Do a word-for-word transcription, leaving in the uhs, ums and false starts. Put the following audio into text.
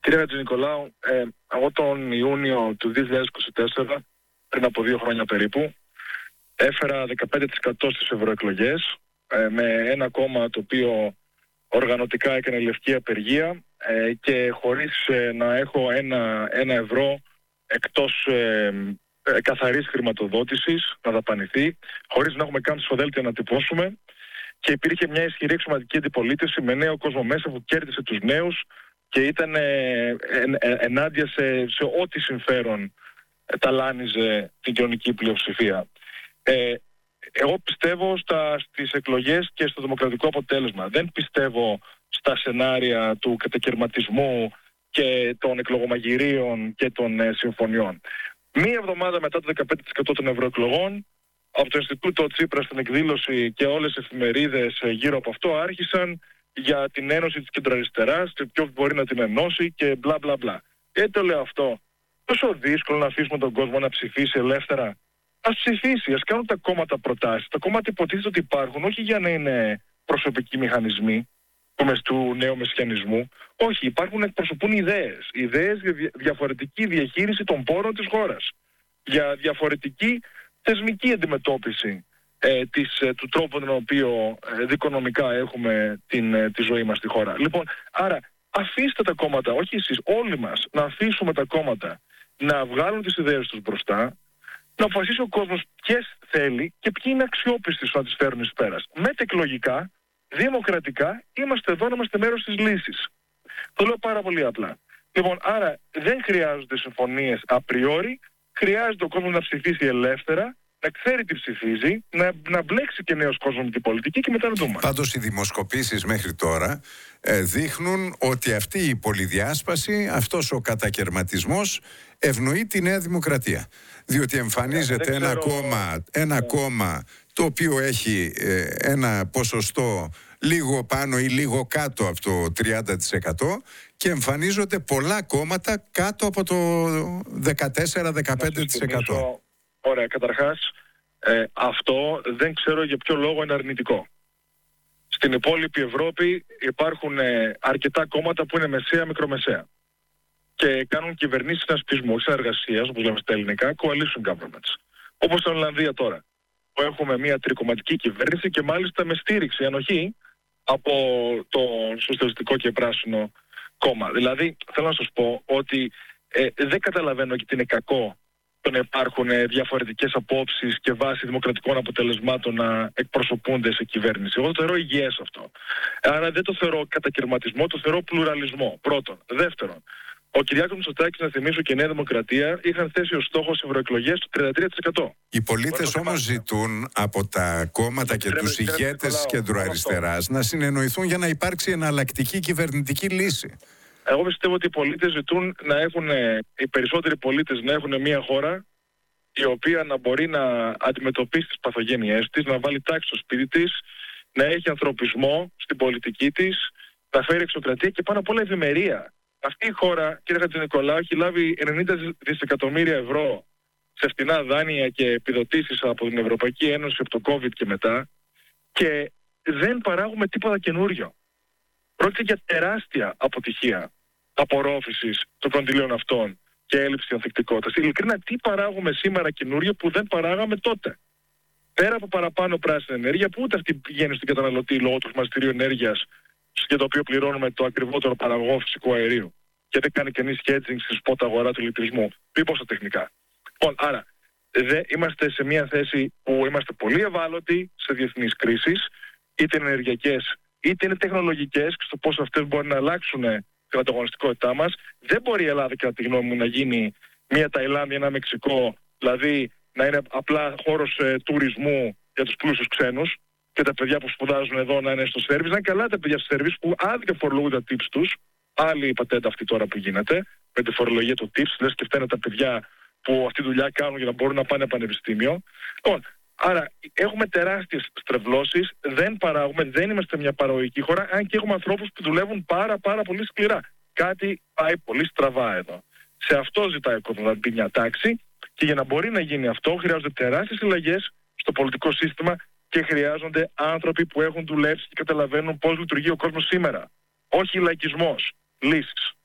Κύριε Χατζηνικολάου, ε, εγώ τον Ιούνιο του δύο χιλιάδες είκοσι τέσσερα, πριν από δύο χρόνια περίπου, έφερα δεκαπέντε τοις εκατό στις ευρωεκλογές ε, με ένα κόμμα το οποίο οργανωτικά έκανε λευκή απεργία ε, και χωρίς ε, να έχω ένα, ένα ευρώ εκτός ε, ε, καθαρής χρηματοδότησης να δαπανηθεί, χωρίς να έχουμε καν ψηφοδέλτια να τυπώσουμε, και υπήρχε μια ισχυρή εξωματική αντιπολίτευση με νέο κόσμο μέσα που κέρδισε τους νέους και ήταν ε, ε, ε, ενάντια σε, σε ό,τι συμφέρον ε, ταλάνιζε την κοινωνική πλειοψηφία. Ε, εγώ πιστεύω στα, στις εκλογές και στο δημοκρατικό αποτέλεσμα. Δεν πιστεύω στα σενάρια του κατακαιρματισμού και των εκλογομαγειρίων και των ε, συμφωνιών. Μία εβδομάδα μετά το δεκαπέντε τοις εκατό των ευρωεκλογών, από το Ινστιτούτο Τσίπρα στην εκδήλωση και όλες οι εφημερίδες γύρω από αυτό άρχισαν για την ένωση της κεντροαριστεράς και ποιος μπορεί να την ενώσει και μπλα μπλα μπλα. Γιατί το λέω αυτό? Τόσο δύσκολο να αφήσουμε τον κόσμο να ψηφίσει ελεύθερα? Ας ψηφίσει, ας κάνουν τα κόμματα προτάσεις. Τα κόμματα υποτίθεται ότι υπάρχουν όχι για να είναι προσωπικοί μηχανισμοί του νέου μεσιανισμού. Όχι, υπάρχουν να εκπροσωπούν ιδέες. Ιδέες για διαφορετική διαχείριση των πόρων της χώρας. Για διαφορετική θεσμική αντιμετώπιση ε, της, ε, του τρόπου τον οποίο ε, δικονομικά έχουμε την, ε, τη ζωή μας στη χώρα. Λοιπόν, άρα αφήστε τα κόμματα, όχι εσείς, όλοι μας, να αφήσουμε τα κόμματα να βγάλουν τις ιδέες τους μπροστά, να αποφασίσει ο κόσμος ποιες θέλει και ποιοι είναι αξιόπιστοι στο να τις φέρουν εις πέρας. μετεκλογικά, δημοκρατικά, είμαστε εδώ να είμαστε μέρος της λύσης. Το λέω πάρα πολύ απλά. Λοιπόν, άρα δεν χρειάζονται συμφωνίες απριόρι, χρειάζεται ο κόσμος να ψηφίσει ελεύθερα, να ξέρει τι ψηφίζει, να, να μπλέξει και νέος κόσμος με την πολιτική και μετά να δούμε. Πάντως οι δημοσκοπήσεις μέχρι τώρα ε, δείχνουν ότι αυτή η πολυδιάσπαση, αυτός ο κατακερματισμός ευνοεί τη Νέα Δημοκρατία. Διότι εμφανίζεται ένα, ξέρω... κόμμα, ένα yeah. κόμμα το οποίο έχει ε, ένα ποσοστό λίγο πάνω ή λίγο κάτω από το τριάντα τοις εκατό και εμφανίζονται πολλά κόμματα κάτω από το δεκατέσσερα με δεκαπέντε τοις εκατό. Ωραία, καταρχάς ε, αυτό δεν ξέρω για ποιο λόγο είναι αρνητικό. Στην υπόλοιπη Ευρώπη υπάρχουν ε, αρκετά κόμματα που είναι μεσαία, μικρομεσαία και κάνουν κυβερνήσεις συνασπισμού, συνεργασίας, όπως λέμε στα ελληνικά, coalition governments. Όπως στην Ολλανδία τώρα, που έχουμε μια τρικομματική κυβέρνηση και μάλιστα με στήριξη, ανοχή από το Σοσιαλιστικό και Πράσινο κόμμα. Δηλαδή, θέλω να σας πω ότι ε, δεν καταλαβαίνω γιατί είναι κακό το να υπάρχουν ε, διαφορετικές απόψεις και βάσει δημοκρατικών αποτελεσμάτων να εκπροσωπούνται σε κυβέρνηση. Εγώ το θεωρώ υγιές αυτό. Άρα δεν το θεωρώ κατακαιρματισμό, το θεωρώ πλουραλισμό. Πρώτον. Δεύτερον, ο Κυριάκος Μητσοτάκης, να θυμίσω, και η Νέα Δημοκρατία είχαν θέσει ως στόχο στις ευρωεκλογές του τριάντα τρία τοις εκατό. Οι πολίτες όμως ζητούν από τα κόμματα και τους ηγέτες της κεντροαριστεράς να συνεννοηθούν για να υπάρξει εναλλακτική κυβερνητική λύση. Εγώ πιστεύω ότι οι πολίτες ζητούν να έχουν, οι περισσότεροι πολίτες να έχουν μια χώρα η οποία να μπορεί να αντιμετωπίσει τις παθογένειές της, να βάλει τάξη στο σπίτι της, να έχει ανθρωπισμό στην πολιτική της, να φέρει εξωκρατία και πάνω απ' όλα ευημερία. Αυτή η χώρα, κύριε Χατζηνικολάου, έχει λάβει ενενήντα δισεκατομμύρια ευρώ σε φτηνά δάνεια και επιδοτήσεις από την Ευρωπαϊκή Ένωση από το COVID και μετά και δεν παράγουμε τίποτα καινούριο. Πρόκειται για τεράστια αποτυχία απορρόφησης των κονδυλίων αυτών και έλλειψη ανθεκτικότητας. Ειλικρινά, τι παράγουμε σήμερα καινούριο που δεν παράγαμε τότε? Πέρα από παραπάνω πράσινη ενέργεια, που ούτε αυτή πηγαίνει στην καταναλωτή λόγω του χρηματιστηρίου ενέργειας, για το οποίο πληρώνουμε το ακριβότερο παραγωγό φυσικού αερίου και δεν κάνει κανείς hedging στη σπότα αγορά του ηλεκτρισμού. Πει πόσα τεχνικά. Λοιπόν, άρα δε, είμαστε σε μια θέση που είμαστε πολύ ευάλωτοι σε διεθνείς κρίσεις, είτε είναι ενεργειακές είτε είναι τεχνολογικές, και στο πώς αυτές μπορεί να αλλάξουν την ανταγωνιστικότητά μας. Δεν μπορεί η Ελλάδα, κατά τη γνώμη μου, να γίνει μια Ταϊλάνδη, ένα Μεξικό, δηλαδή να είναι απλά χώρος ε, τουρισμού για τους πλούσιους ξένους και τα παιδιά που σπουδάζουν εδώ να είναι στο σέρβις. Να είναι καλά τα παιδιά στο σέρβις που άδεια φορολογούν τα tips τους. Άλλη η πατέντα αυτή τώρα που γίνεται με τη φορολογία του tips. Λες και φταίνε τα παιδιά που αυτή τη δουλειά κάνουν για να μπορούν να πάνε πανεπιστήμιο. Λοιπόν, άρα έχουμε τεράστιες στρεβλώσεις, δεν παράγουμε, δεν είμαστε μια παραγωγική χώρα, αν και έχουμε ανθρώπους που δουλεύουν πάρα πάρα πολύ σκληρά. Κάτι πάει πολύ στραβά εδώ. Σε αυτό ζητάει ο κόσμος να μπει μια τάξη και για να μπορεί να γίνει αυτό χρειάζονται τεράστιες αλλαγές στο πολιτικό σύστημα και χρειάζονται άνθρωποι που έχουν δουλέψει και καταλαβαίνουν πώς λειτουργεί ο κόσμος σήμερα. Όχι λαϊκισμός, λύσεις.